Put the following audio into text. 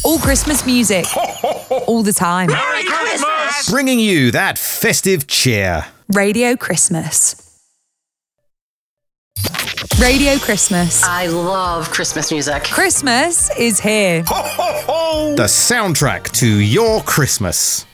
All Christmas music. All the time. Merry Christmas! Bringing you that festive cheer. Radio Christmas. Radio Christmas. I love Christmas music. Christmas is here. The soundtrack to your Christmas.